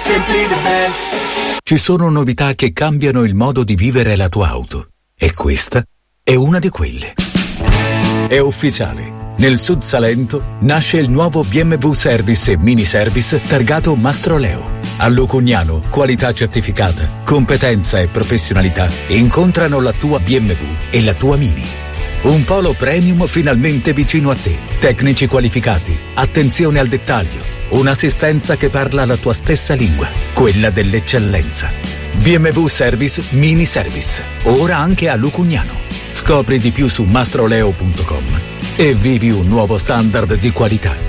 simply the best. Ci sono novità che cambiano il modo di vivere la tua auto. E questa è una di quelle. È ufficiale. Nel Sud Salento nasce il nuovo BMW Service e Mini Service targato Mastroleo. A Lucugnano, qualità certificata, competenza e professionalità incontrano la tua BMW e la tua Mini. Un polo premium finalmente vicino a te. Tecnici qualificati, attenzione al dettaglio, un'assistenza che parla la tua stessa lingua, quella dell'eccellenza. BMW Service Mini Service, ora anche a Lucugnano. Scopri di più su mastroleo.com e vivi un nuovo standard di qualità.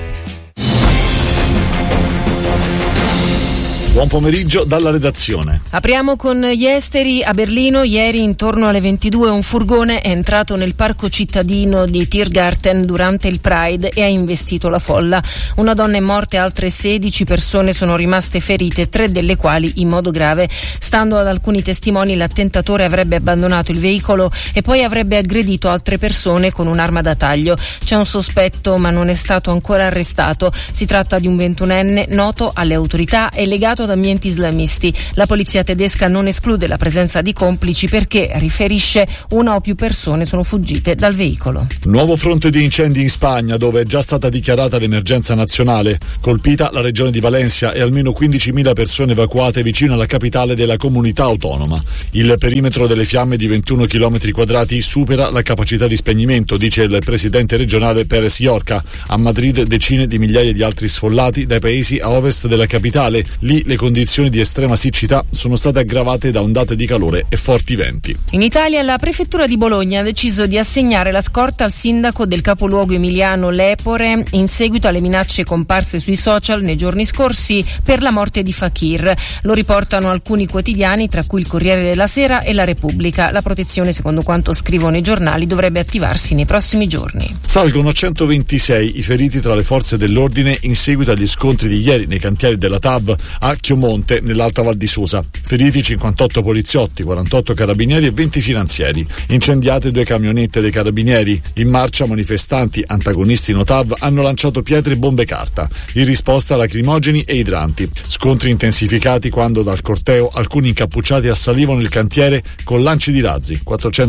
Buon pomeriggio dalla redazione. Apriamo con gli esteri. A Berlino ieri intorno alle 22 un furgone è entrato nel parco cittadino di Tiergarten durante il Pride e ha investito la folla. Una donna è morta e altre 16 persone sono rimaste ferite, 3 delle quali in modo grave. Stando ad alcuni testimoni, l'attentatore avrebbe abbandonato il veicolo e poi avrebbe aggredito altre persone con un'arma da taglio. C'è un sospetto ma non è stato ancora arrestato. Si tratta di un 21enne noto alle autorità e legato ad ambienti islamisti. La polizia tedesca non esclude la presenza di complici perché, riferisce, una o più persone sono fuggite dal veicolo. Nuovo fronte di incendi in Spagna, dove è già stata dichiarata l'emergenza nazionale. Colpita la regione di Valencia e almeno 15.000 persone evacuate vicino alla capitale della comunità autonoma. Il perimetro delle fiamme di 21 km quadrati supera la capacità di spegnimento, dice il presidente regionale Pérez Llorca. A Madrid decine di migliaia di altri sfollati dai paesi a ovest della capitale. Lì le condizioni di estrema siccità sono state aggravate da ondate di calore e forti venti. In Italia la prefettura di Bologna ha deciso di assegnare la scorta al sindaco del capoluogo emiliano Lepore in seguito alle minacce comparse sui social nei giorni scorsi per la morte di Fakir. Lo riportano alcuni quotidiani, tra cui il Corriere della Sera e la Repubblica. La protezione, secondo quanto scrivono i giornali, dovrebbe attivarsi nei prossimi giorni. Salgono a 126 i feriti tra le forze dell'ordine in seguito agli scontri di ieri nei cantieri della TAV a Chiomonte, nell'Alta Val di Susa. Feriti 58 poliziotti, 48 carabinieri e 20 finanzieri. Incendiate 2 camionette dei carabinieri. In marcia manifestanti antagonisti Notav hanno lanciato pietre e bombe carta. In risposta lacrimogeni e idranti. Scontri intensificati quando dal corteo alcuni incappucciati assalivano il cantiere con lanci di razzi.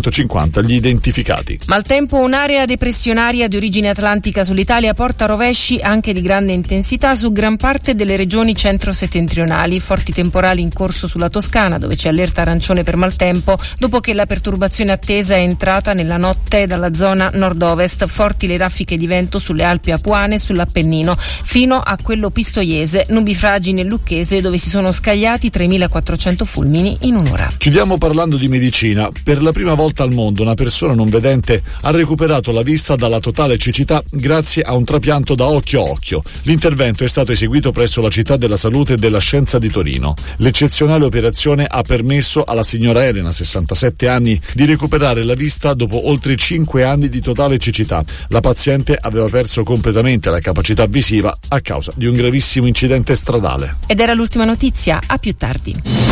450 gli identificati. Maltempo, un'area depressionaria di origine atlantica sull'Italia porta rovesci anche di grande intensità su gran parte delle regioni centro-settentrionali. Forti temporali in corso sulla Toscana, dove c'è allerta arancione per maltempo, dopo che la perturbazione attesa è entrata nella notte dalla zona nord-ovest. Forti le raffiche di vento sulle Alpi Apuane e sull'Appennino, fino a quello pistoiese, nubifragi nel Lucchese, dove si sono scagliati 3.400 fulmini in un'ora. Chiudiamo parlando di medicina. Per la prima volta al mondo una persona non vedente ha recuperato la vista dalla totale cecità grazie a un trapianto da occhio a occhio. L'intervento è stato eseguito presso la Città della Salute e della Scienza di Torino. L'eccezionale operazione ha permesso alla signora Elena, 67 anni, di recuperare la vista dopo oltre 5 anni di totale cecità. La paziente aveva perso completamente la capacità visiva a causa di un gravissimo incidente stradale. Ed era l'ultima notizia, a più tardi.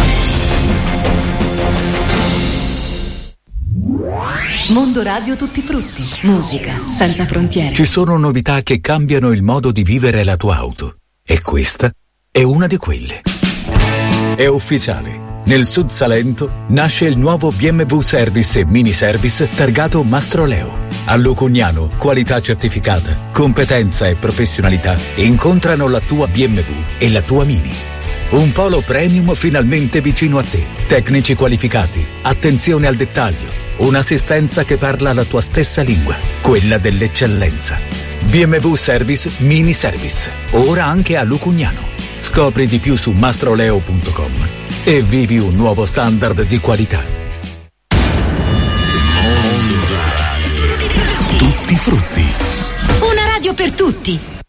Mondo Radio Tutti Frutti, musica senza frontiere. Ci sono novità che cambiano il modo di vivere la tua auto. E questa è una di quelle. È ufficiale. Nel Sud Salento nasce il nuovo BMW Service e Mini Service targato Mastroleo. A Lucugnano, qualità certificata, competenza e professionalità incontrano la tua BMW e la tua Mini. Un polo premium finalmente vicino a te. Tecnici qualificati, attenzione al dettaglio, un'assistenza che parla la tua stessa lingua, quella dell'eccellenza. BMW Service Mini Service, ora anche a Lucugnano. Scopri di più su mastroleo.com e vivi un nuovo standard di qualità. Tutti frutti. Una radio per tutti.